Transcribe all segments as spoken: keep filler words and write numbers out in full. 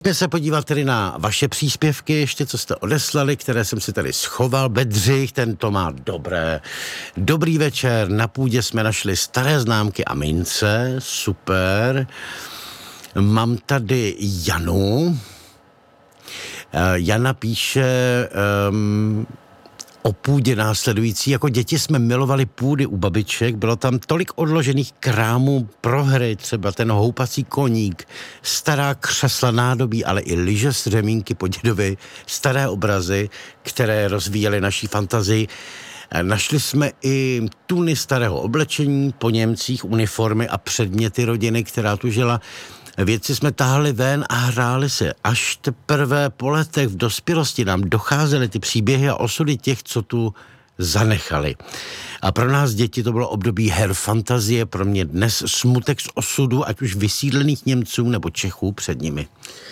Pojďme se podívat tedy na vaše příspěvky, ještě co jste odeslali, které jsem si tady schoval. Bedřich, ten to má dobré. Dobrý večer, na půdě jsme našli staré známky a mince, super. Mám tady Janu. Jana píše um, o půdě následující. Jako děti jsme milovali půdy u babiček, bylo tam tolik odložených krámů pro hry, třeba ten houpací koník, stará křesla nádobí, ale i lyže z řemínky po dědovi, staré obrazy, které rozvíjely naší fantazii. Našli jsme i tuny starého oblečení, po Němcích uniformy a předměty rodiny, která tu žila. Věci jsme tahali ven a hráli se. Až teprve po letech v dospělosti nám docházely ty příběhy a osudy těch, co tu zanechali. A pro nás děti to bylo období her fantazie, pro mě dnes smutek z osudu, ať už vysídlených Němců nebo Čechů před nimi.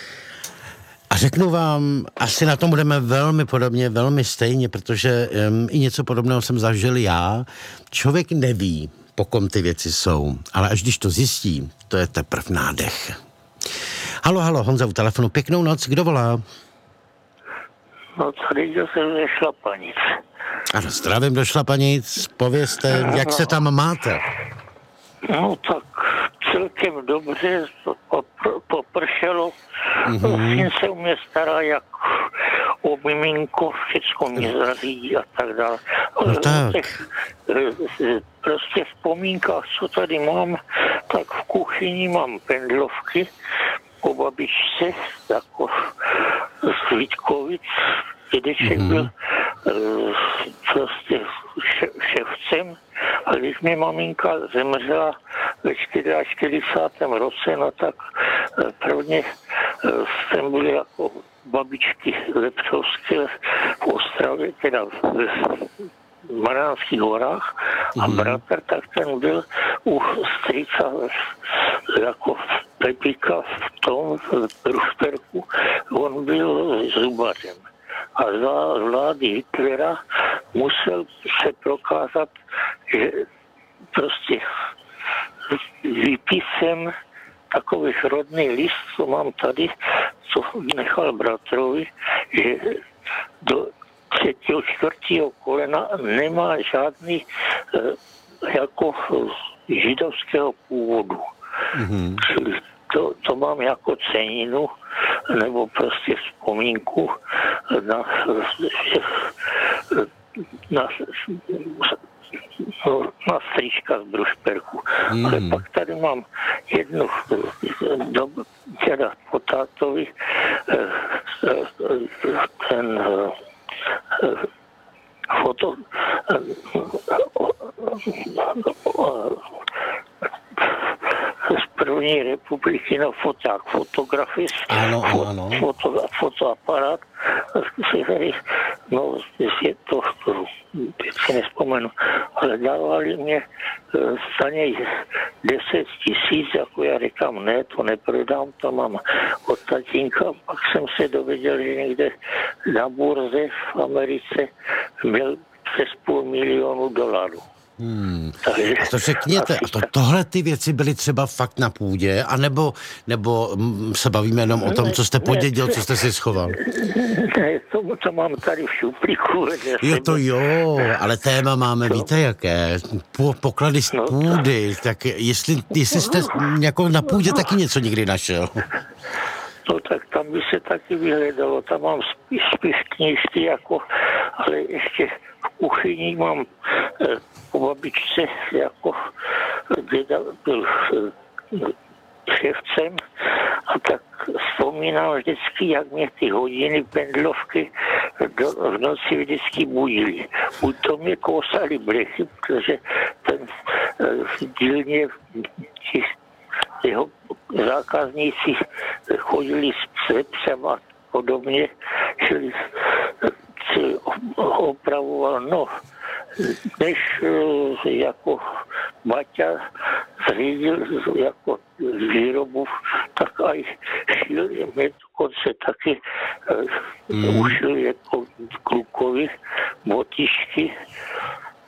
A řeknu vám, asi na tom budeme velmi podobně, velmi stejně, protože um, i něco podobného jsem zažil já. Člověk neví, po kom ty věci jsou, ale až když to zjistí, to je teprv nádech. Halo, halo, Honza u telefonu, pěknou noc, kdo volá? No tady jsem ze Šlapanic. Ano, zdravím do Šlapanic, povězte, jak no. se tam máte? No tak celkem dobře, popr- popršelo, Mm-hmm. syn se u mě stará jak o miminko, všecko mě zařídí a tak dále. No tak. Těch, prostě vzpomínkách, co tady mám, tak v kuchyni mám pendlovky po babičce, jako z Vítkovic, dědeček mm-hmm. byl uh, prostě ševcem, a když mě maminka zemřela ve čtyřicátém roce, no tak prvně jsem byl jako babičky Lepřovské v Ostravě, teda v Mariánských horách, a mm. bratr, tak ten byl u strýca jako Pepíka v tom v Rušperku, on byl zubařem. A za vlády Hitlera musel se prokázat, že prostě výpisem takových rodný list, co mám tady, co nechal bratrovi, že do třetího, čtvrtého kolena nemá žádný jako židovského původu. Mm-hmm. To, to mám jako ceninu, nebo prostě vzpomínku na, na, na stříčka z Brušperku. Mm. Ale pak tady mám jednu, do, teda po tátovi, ten foto, z první republiky na foták, fotografist, ano, ano, ano. Foto, fotoaparát, no, je to, teď si nespomenu, ale dávali mě za něj deset tisíc, jako já říkám, ne, to neprodám, to mám od tatínka, pak jsem se dověděl, že někde na burze v Americe měl přes půl milionu dolarů. Hmm. A to řekněte, a to, tohle ty věci byly třeba fakt na půdě, anebo nebo se bavíme jenom o tom, co jste podědil, co jste si schoval? Ne, to, to mám tady v šuplíku. Jo, to jo, ale téma máme, to? Víte jaké, po, poklady z půdy, tak jestli, jestli jste jako na půdě taky něco někdy našel. No tak tam by se taky vyhledalo, tam mám spíš, spíš knížky, jako, ale ještě v kuchyni mám eh, po babičce, jako děda byl eh, ševcem, a tak vzpomínám vždycky, jak mě ty hodiny pendlovky do, v noci vždycky budili. Buď to mě kousali blechy, protože ten eh, v dílně jeho zákazníci chodili s psem a podobně, čili si opravoval, no, než jako Baťa zřídil jako výrobu, tak aj šil, mě dokonce taky mm. ušil jako klukovi botičky,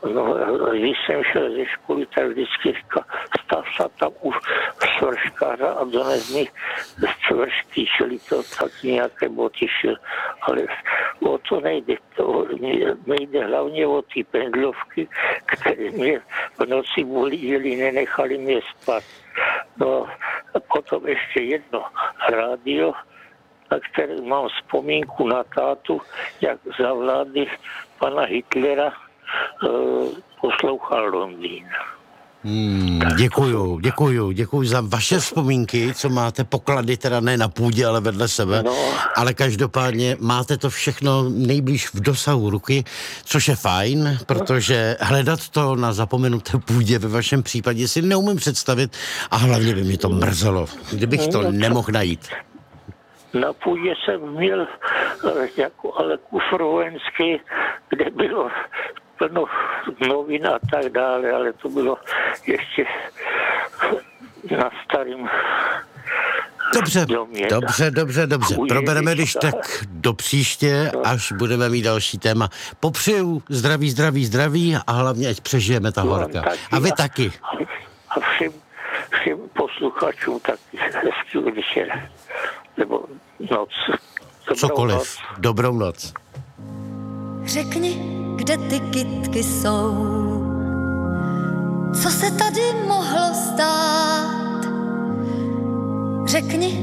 No, když jsem šel ze školy, tak vždycky říkal, stav se tam už svrškářa a dones mi svršky, čili to tak nějaké boty šel. Ale o to nejde. To nejde hlavně o ty pendlovky, které mě v noci bolížili, nenechali mě spát. No a potom ještě jedno rádio, na které mám vzpomínku na tátu, jak za vlády pana Hitlera poslouchal Londýn. Hmm, děkuju, děkuju, děkuju za vaše vzpomínky, co máte poklady, teda ne na půdě, ale vedle sebe, no. Ale každopádně máte to všechno nejblíž v dosahu ruky, což je fajn, protože hledat to na zapomenuté půdě ve vašem případě si neumím představit a hlavně by mi to mrzelo, kdybych to nemohl najít. Na půdě jsem měl jako ale kufr vojenský, kde bylo plno novin a tak dále, ale to bylo ještě na starým Dobře, domě. dobře, dobře, dobře. Probereme když tak do příště, až budeme mít další téma. Popřeju zdraví, zdraví, zdraví a hlavně, ať přežijeme ta horka. A vy taky. A všem, všem posluchačům taky hezký večer. Nebo noc. Dobrou Cokoliv. Noc. Dobrou noc. Řekni, kde ty kytky jsou? Co se tady mohlo stát? Řekni,